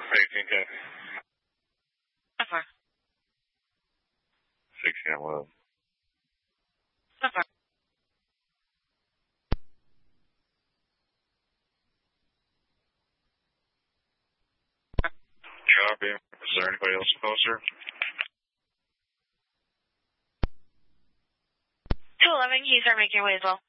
1810. So far. 1611. So far. Copy. Is there anybody else closer? 211 keys are making your way as well.